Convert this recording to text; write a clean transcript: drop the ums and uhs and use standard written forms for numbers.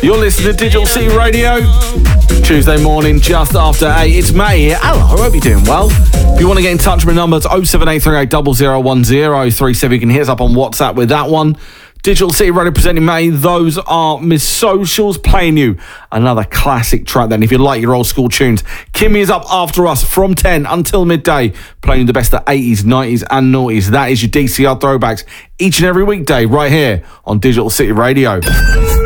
You're listening to Digital City Radio. Tuesday morning, just after 8. It's May here. Hello, I hope you're doing well. If you want to get in touch with my number, it's 07838001037. You can hit us up on WhatsApp with that one. Digital City Radio presenting May. Those are Miss Socials playing you another classic track then. If you like your old school tunes, Kimmy is up after us from 10 until midday, playing the best of 80s, 90s and noughties. That is your DCR throwbacks each and every weekday right here on Digital City Radio.